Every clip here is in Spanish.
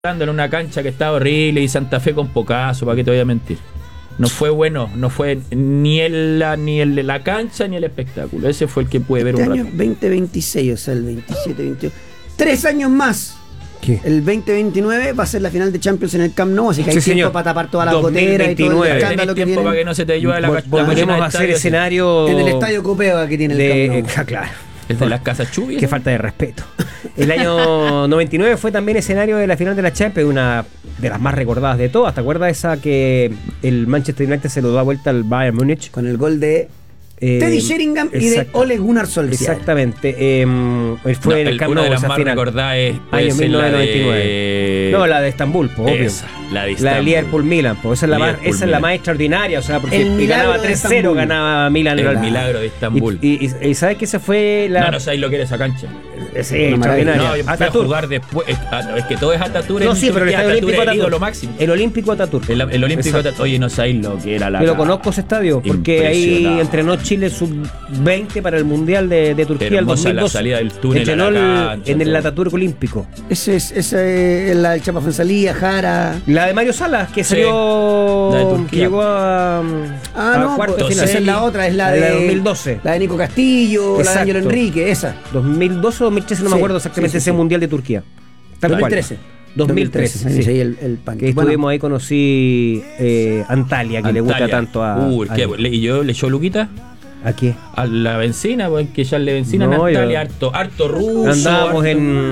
en una cancha que estaba horrible y Santa Fe con pocazo, ¿para qué te voy a mentir? No fue bueno, no fue ni el de la cancha ni el espectáculo. Ese fue el que pude ver este un año rato. 2026, o sea, el 27, 28. 3 años más. ¿Qué? El 2029 va a ser la final de Champions en el Camp Nou, así que hay Sí, tiempo señor. para tapar todas las goteras y todo el 2029. escándalo que Tenés tiempo tiene para que no se te llueva la Volveremos a hacer estadio, escenario en el estadio Copeva que tiene el Camp Nou. Claro. el de las casas chubias. Qué falta de respeto. El año 99 fue también escenario de la final de la Champions, una de las más recordadas de todas. ¿Te acuerdas esa que el Manchester United se lo da vuelta al Bayern Múnich? Con el gol de Teddy Sheringham y de exacto. Ole Gunnar Solskjaer. Exactamente. Fue en el Camp Una Nou de las esa más final. recordadas es Año ser la 1999. de... No, la de Estambul, po, obvio. Esa, la de La de Estambul. Liverpool-Milan, pues esa es la más, Liverpool, esa es la Milan. más extraordinaria, o sea, porque El milagro ganaba de 3-0, Estambul. ganaba Milan. El en milagro de Estambul. Y sabes que esa fue la... No sabéis lo que era esa cancha. Sí, Una extraordinaria. No, yo fui a Ataturk. jugar después. No, es que todo es Ataturk. No, en sí, pero el Turquía. Estadio Ataturk Olímpico es el ídolo Ataturk. máximo. El Olímpico Ataturk. El Olímpico Exacto. Ataturk. Oye, no sabéis lo que era la... Yo lo conozco ese estadio, porque ahí Impresionante. entrenó Chile sub-20 para el Mundial de Turquía el Hermosa 2002. la salida del túnel Entrenó a la cancha, en el todo. Ataturk Olímpico. Ese es la del Chapa Fonsalía, Jara. La de Mario Salas, que Sí. salió... La de Turquía. que llegó a No, cuarto de pues, final. esa es la otra, es la La de de 2012. La de Nico Castillo, la de Exacto. Ángelo Enrique, esa. 2012 o 2013, no Sí, me acuerdo exactamente sí, sí, ese sí. Mundial de Turquía. Tal 2013. cual. 2013, ahí sí. sí, el pan. Que estuvimos ahí, conocí Antalya, que le gusta Antalya. tanto a... ¿Y yo le echó Luquita? ¿A qué? A la benzina, pues que ya le benzina No, a Natalia, yo- harto ruso. Andábamos harto-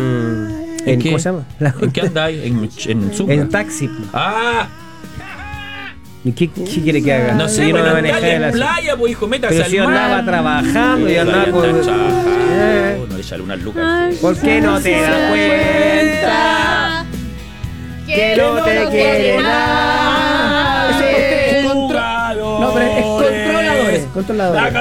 en qué? ¿cómo se llama? ¿En qué andáis? En Zucca. En taxi. Ah, ¿Y qué quiere que haga? no sé, yo pues no Natalia manejé en la... playa, pues hijo, métase Pero al si yo mar. andaba trabajando y andaba Natalia con... está trabajando, Eh. no le echarle unas lucas. ¿Por qué no te das cuenta que no te quiere nada? Ese es No, pero es controladores. La Controladores.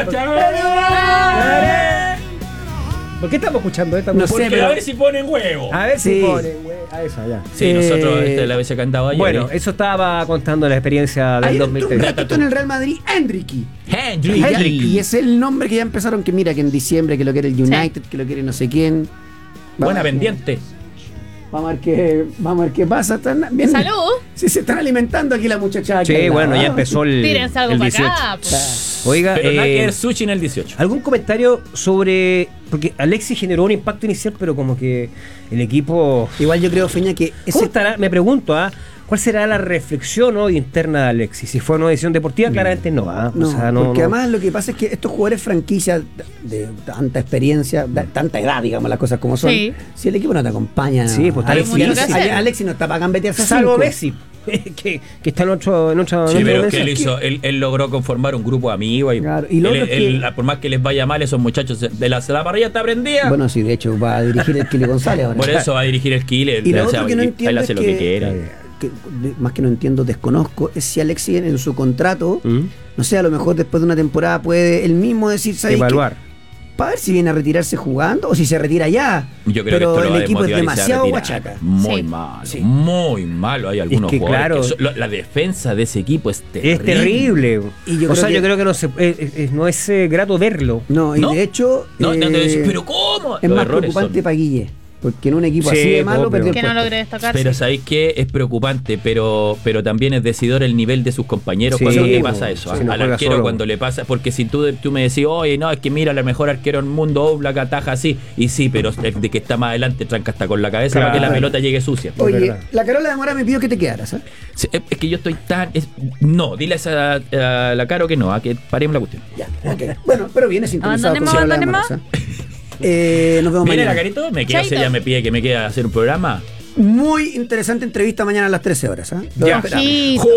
cachorra. ¿Por qué estamos escuchando esta No música? sé, Porque a ver si ponen huevo. A ver si Sí. ponen, güey. A esa ya. Sí, nosotros la vez que andaba ayer. Bueno, eso estaba contando la experiencia del Hay un 2003. gatito en el Real Madrid, Enrique. Henry. Y es el nombre que ya empezaron, que mira, que en diciembre que lo quiere el United, que lo quiere no sé quién. Buena pendiente. Vamos a ver qué pasa. Bien. ¡Salud! Sí, se están alimentando aquí la muchacha. aquí Sí, al lado, bueno, ya ¿no? empezó el Tírense algo el para 18. acá. Oiga, Pero nada que ver sushi en el 18. ¿algún comentario sobre...? Porque Alexis generó un impacto inicial, pero como que el equipo... Igual yo creo, Feña, que ¿Cómo ese estará? Me pregunto, ¿cuál será la reflexión hoy interna de Alexis? Si fue una decisión deportiva, claramente no. No, O sea, porque además lo que pasa es que estos jugadores franquicias de tanta experiencia, de tanta edad, digamos las cosas como son, Sí. si el equipo no te acompaña, Sí, pues está Alexis, difícil. Mucho que hacer. Alexis no está para gambetearse a Salvo cinco. Messi, que está en otra... Sí, pero dimensión. ¿qué él hizo? Él logró conformar un grupo de amigos. Y, Claro, y lo otro es que- por más que les vaya mal, esos muchachos de la parrilla está prendida. Bueno, sí, de hecho va a dirigir el Kili González ahora. Por eso va a dirigir el Killer. Y lo o sea, otro que no él entiendo hace es lo que quiera. más que no entiendo, desconozco, es si Alexis en su contrato, ¿Mm? no sé, a lo mejor después de una temporada puede él mismo decir, ¿sabes qué? Evaluar. Para ver si viene a retirarse jugando o si se retira ya. Yo creo Pero que esto lo va el a equipo es desmotivar y se va a demasiado retirar. guachaca. Muy Sí. malo, Sí. muy malo. Hay algunos que, jugadores claro, que la defensa de ese equipo es terrible. Es terrible. Y yo o creo sea, que- yo creo que no es grato verlo. No, y ¿No? de hecho. No, te decís, pero ¿cómo? Es Los más errores preocupante son- para Guille. Porque en un equipo Sí, así de malo obvio. perdió el Que no puesto. logré destacarse. Pero ¿sabéis qué? Es preocupante, pero también es decidor el nivel de sus compañeros Sí, cuando le sí, pasa eso. sí, no Al juega arquero solo. cuando le pasa, porque si tú me decís, oye, no, es que mira, la mejor arquero del mundo, Oblak ataja así, y sí, pero el de que está más adelante tranca hasta con la cabeza Claro. para que la pelota llegue sucia. Oye, verdad. la Carola de Mora me pidió que te quedaras, ¿eh? Sí, es que yo estoy tan... no, dile a la Caro que no, a que paremos la cuestión. Ya, ok. Bueno, pero viene sintonizado con Abandonemos, Carola de Mora, ¿eh? Nos vemos ¿Viene mañana. la Carito? Me quedo, Chaito. ella me pide que me quede a hacer un programa. Muy interesante entrevista mañana a las 13 horas, ¿eh? Lo Ya. esperamos. Sí.